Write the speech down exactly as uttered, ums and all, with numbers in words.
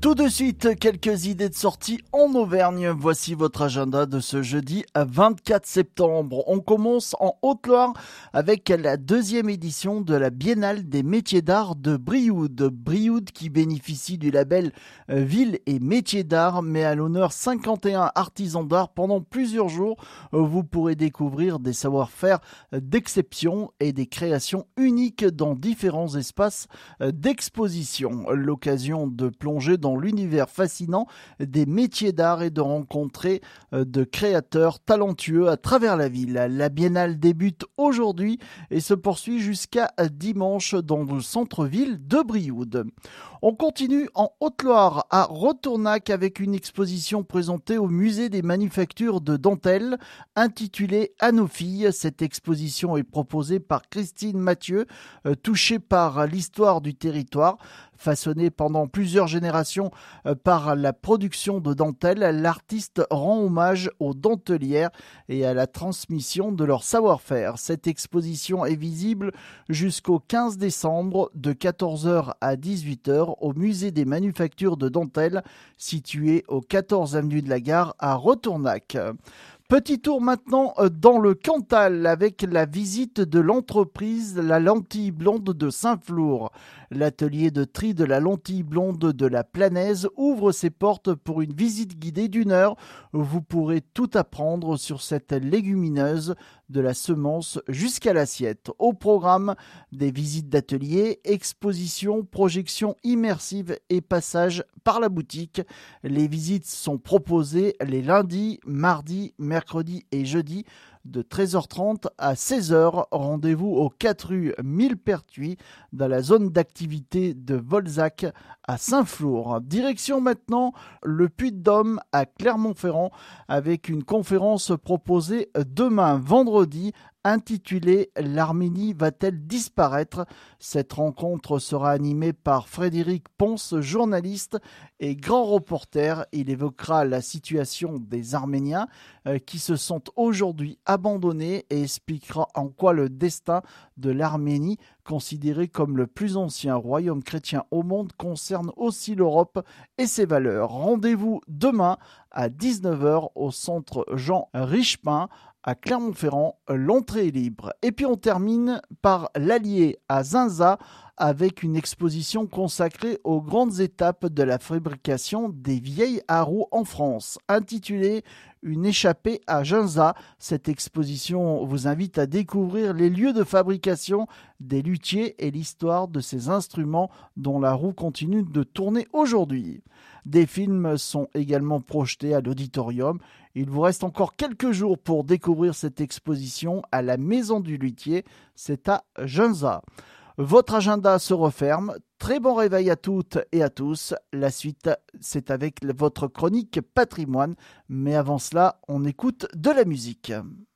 Tout de suite, quelques idées de sortie en Auvergne. Voici votre agenda de ce jeudi vingt-quatre septembre. On commence en Haute-Loire avec la deuxième édition de la Biennale des métiers d'art de Brioude. Brioude qui bénéficie du label Ville et métiers d'art met à l'honneur cinquante et un artisans d'art pendant plusieurs jours. Vous pourrez découvrir des savoir-faire d'exception et des créations uniques dans différents espaces d'exposition. L'occasion de plonger dans l'univers fascinant des métiers d'art et de rencontrer de créateurs talentueux à travers la ville. La Biennale débute aujourd'hui et se poursuit jusqu'à dimanche dans le centre-ville de Brioude. On continue en Haute-Loire à Retournac avec une exposition présentée au musée des manufactures de dentelle intitulée À nos filles. Cette exposition est proposée par Christine Mathieu, touchée par l'histoire du territoire. Façonnée pendant plusieurs générations par la production de dentelles, l'artiste rend hommage aux dentelières et à la transmission de leur savoir-faire. Cette exposition est visible jusqu'au quinze décembre de quatorze heures à dix-huit heures au musée des manufactures de dentelles situé au quatorze avenue de la Gare à Retournac. Petit tour maintenant dans le Cantal avec la visite de l'entreprise La Lentille Blonde de Saint-Flour. L'atelier de tri de la lentille blonde de la Planaise ouvre ses portes pour une visite guidée d'une heure. Vous pourrez tout apprendre sur cette légumineuse de la semence jusqu'à l'assiette. Au programme, des visites d'ateliers, expositions, projections immersives et passages par la boutique. Les visites sont proposées les lundis, mardis, mercredis et jeudis de treize heures trente à seize heures. Rendez-vous au quatre rue Millepertuis dans la zone d'activité de Volzac à Saint-Flour. Direction maintenant le Puy-de-Dôme à Clermont-Ferrand avec une conférence proposée demain vendredi intitulée « L'Arménie va-t-elle disparaître ?» Cette rencontre sera animée par Frédéric Ponce, journaliste et grand reporter. Il évoquera la situation des Arméniens euh, qui se sentent aujourd'hui abandonnés et expliquera en quoi le destin de l'Arménie, considéré comme le plus ancien royaume chrétien au monde, concerne aussi l'Europe et ses valeurs. Rendez-vous demain à dix-neuf heures au centre Jean Richepin à Clermont-Ferrand, l'entrée est libre. Et puis on termine par l'Allier à Zinza avec une exposition consacrée aux grandes étapes de la fabrication des vieilles à roues en France, intitulée Une échappée à Ginza. Cette exposition vous invite à découvrir les lieux de fabrication des luthiers et l'histoire de ces instruments dont la roue continue de tourner aujourd'hui. Des films sont également projetés à l'auditorium. Il vous reste encore quelques jours pour découvrir cette exposition à la Maison du Luthier. C'est à Ginza. Votre agenda se referme. Très bon réveil à toutes et à tous. La suite, c'est avec votre chronique patrimoine. Mais avant cela, on écoute de la musique.